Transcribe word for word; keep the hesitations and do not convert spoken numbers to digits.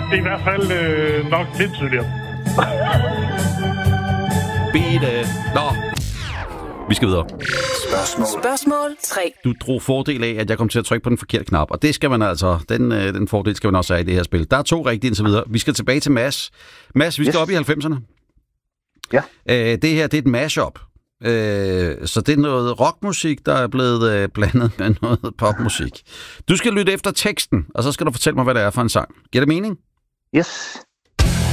det er i hvert fald øh, nok lidt tydeligere. Bede. Nå. Vi skal videre. Spørgsmål. Spørgsmål tre. Du drog fordel af, at jeg kom til at trykke på den forkerte knap, og det skal man altså, den, øh, den fordel skal man også have i det her spil. Der er to rigtige indtil videre. Vi skal tilbage til Mads. Mads, vi skal yes. op i halvfemserne. Ja. Øh, det her, det er et mashup. Øh, så det er noget rockmusik, der er blevet øh, blandet med noget popmusik. Du skal lytte efter teksten, og så skal du fortælle mig, hvad det er for en sang. Giver det mening? Yes.